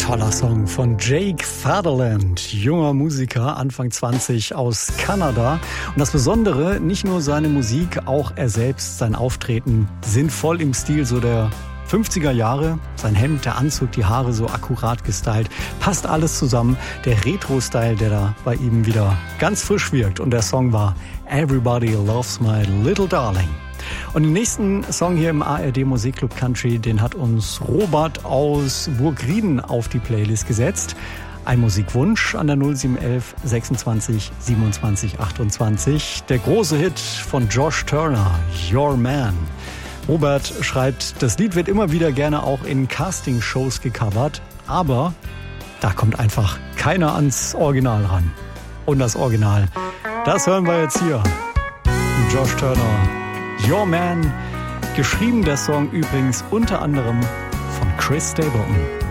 Toller Song von Jake Fatherland, junger Musiker, Anfang 20 aus Kanada. Und das Besondere, nicht nur seine Musik, auch er selbst, sein Auftreten sind voll im Stil so der 50er Jahre. Sein Hemd, der Anzug, die Haare so akkurat gestylt. Passt alles zusammen. Der Retro-Style, der da bei ihm wieder ganz frisch wirkt. Und der Song war Everybody Loves My Little Darling. Und den nächsten Song hier im ARD Musikclub Country, den hat uns Robert aus Burgrieden auf die Playlist gesetzt. Ein Musikwunsch an der 0711 26 27 28. Der große Hit von Josh Turner, Your Man. Robert schreibt, das Lied wird immer wieder gerne auch in Castingshows gecovert, aber da kommt einfach keiner ans Original ran. Und das Original, das hören wir jetzt hier. Josh Turner, Your Man, geschrieben der Song übrigens unter anderem von Chris Stapleton.